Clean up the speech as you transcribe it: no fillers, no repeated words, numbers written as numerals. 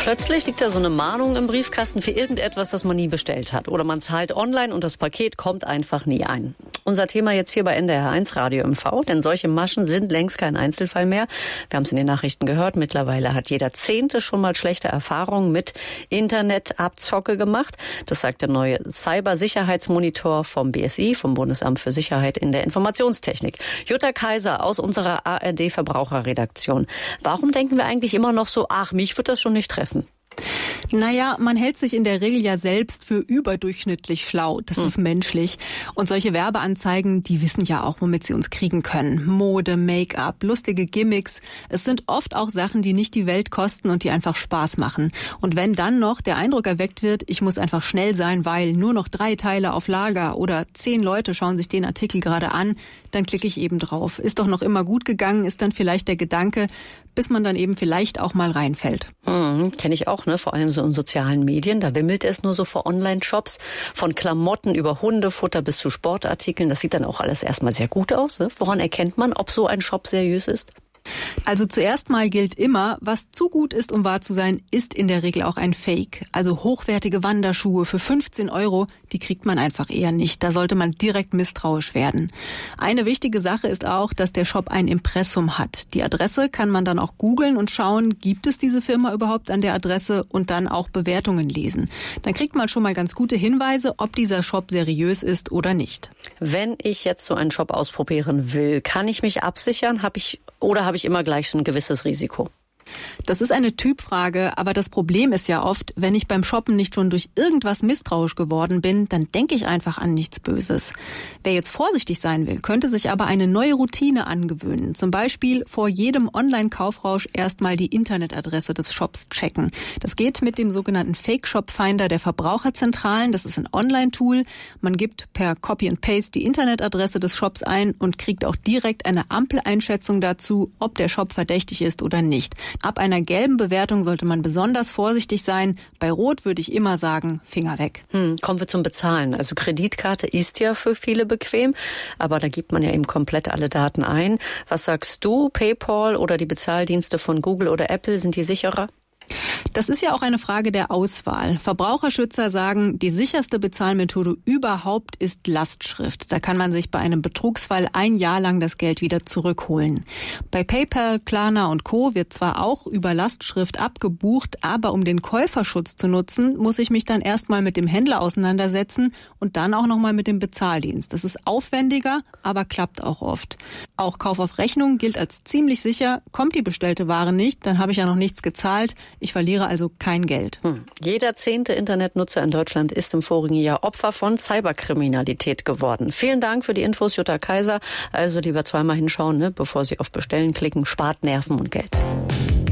Plötzlich liegt da so eine Mahnung im Briefkasten für irgendetwas, das man nie bestellt hat. Oder man zahlt online und das Paket kommt einfach nie ein. Unser Thema jetzt hier bei NDR 1 Radio MV, denn solche Maschen sind längst kein Einzelfall mehr. Wir haben es in den Nachrichten gehört, mittlerweile hat jeder Zehnte schon mal schlechte Erfahrungen mit Internetabzocke gemacht. Das sagt der neue Cybersicherheitsmonitor vom BSI, vom Bundesamt für Sicherheit in der Informationstechnik. Jutta Kaiser aus unserer ARD-Verbraucherredaktion. Warum denken wir eigentlich immer noch so, ach, mich wird das schon nicht treffen? Naja, man hält sich in der Regel ja selbst für überdurchschnittlich schlau. Das ist menschlich. Und solche Werbeanzeigen, die wissen ja auch, womit sie uns kriegen können. Mode, Make-up, lustige Gimmicks. Es sind oft auch Sachen, die nicht die Welt kosten und die einfach Spaß machen. Und wenn dann noch der Eindruck erweckt wird, ich muss einfach schnell sein, weil nur noch 3 Teile auf Lager oder 10 Leute schauen sich den Artikel gerade an, dann klicke ich eben drauf. Ist doch noch immer gut gegangen, ist dann vielleicht der Gedanke, bis man dann eben vielleicht auch mal reinfällt. Kenne ich auch, ne? Vor allem so in sozialen Medien. Da wimmelt es nur so vor Online-Shops. Von Klamotten über Hundefutter bis zu Sportartikeln. Das sieht dann auch alles erstmal sehr gut aus. Ne? Woran erkennt man, ob so ein Shop seriös ist? Also zuerst mal gilt immer, was zu gut ist, um wahr zu sein, ist in der Regel auch ein Fake. Also hochwertige Wanderschuhe für 15 €, die kriegt man einfach eher nicht. Da sollte man direkt misstrauisch werden. Eine wichtige Sache ist auch, dass der Shop ein Impressum hat. Die Adresse kann man dann auch googeln und schauen, gibt es diese Firma überhaupt an der Adresse und dann auch Bewertungen lesen. Dann kriegt man schon mal ganz gute Hinweise, ob dieser Shop seriös ist oder nicht. Wenn ich jetzt so einen Shop ausprobieren will, kann ich mich absichern? Habe ich immer gleich ein gewisses Risiko? Das ist eine Typfrage, aber das Problem ist ja oft, wenn ich beim Shoppen nicht schon durch irgendwas misstrauisch geworden bin, dann denke ich einfach an nichts Böses. Wer jetzt vorsichtig sein will, könnte sich aber eine neue Routine angewöhnen. Zum Beispiel vor jedem Online-Kaufrausch erstmal die Internetadresse des Shops checken. Das geht mit dem sogenannten Fake-Shop-Finder der Verbraucherzentralen. Das ist ein Online-Tool. Man gibt per Copy and Paste die Internetadresse des Shops ein und kriegt auch direkt eine Ampeleinschätzung dazu, ob der Shop verdächtig ist oder nicht. Ab einer gelben Bewertung sollte man besonders vorsichtig sein. Bei Rot würde ich immer sagen, Finger weg. Kommen wir zum Bezahlen. Also Kreditkarte ist ja für viele bequem, aber da gibt man ja eben komplett alle Daten ein. Was sagst du? PayPal oder die Bezahldienste von Google oder Apple, sind die sicherer? Das ist ja auch eine Frage der Auswahl. Verbraucherschützer sagen, die sicherste Bezahlmethode überhaupt ist Lastschrift. Da kann man sich bei einem Betrugsfall 1 Jahr lang das Geld wieder zurückholen. Bei PayPal, Klarna und Co. wird zwar auch über Lastschrift abgebucht, aber um den Käuferschutz zu nutzen, muss ich mich dann erstmal mit dem Händler auseinandersetzen und dann auch nochmal mit dem Bezahldienst. Das ist aufwendiger, aber klappt auch oft. Auch Kauf auf Rechnung gilt als ziemlich sicher. Kommt die bestellte Ware nicht, dann habe ich ja noch nichts gezahlt. Ich verliere also kein Geld. Jeder 10. Internetnutzer in Deutschland ist im vorigen Jahr Opfer von Cyberkriminalität geworden. Vielen Dank für die Infos, Jutta Kaiser. Also lieber zweimal hinschauen, ne, bevor Sie auf Bestellen klicken. Spart Nerven und Geld.